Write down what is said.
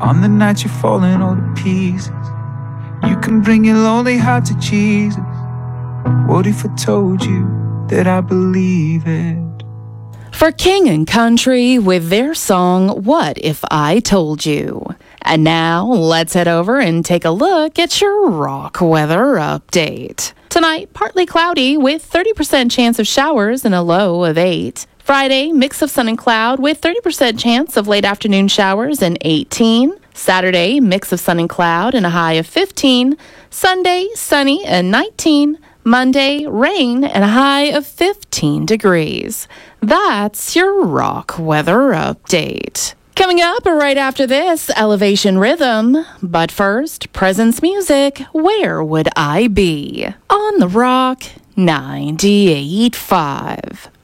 On the nights you're falling all to pieces, you can bring your lonely heart to Jesus. What if I told you that I believe it? For King and Country with their song, What If I Told You? And now, let's head over and take a look at your rock weather update. Tonight, partly cloudy with 30% chance of showers and a low of 8. Friday, mix of sun and cloud with 30% chance of late afternoon showers and 18. Saturday, mix of sun and cloud and a high of 15. Sunday, sunny and 19. Monday, rain and a high of 15 degrees. That's your rock weather update. Coming up right after this, Elevation Rhythm. But first, Presence Music, Where Would I Be? On the Rock 98.5.